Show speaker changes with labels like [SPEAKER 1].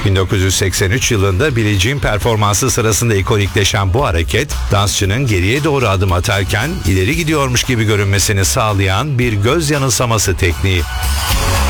[SPEAKER 1] 1983 yılında Billie Jean performansı sırasında ikonikleşen bu hareket, dansçının geriye doğru adım atarken ileri gidiyormuş gibi görünmesini sağlayan bir göz yanılsaması tekniği.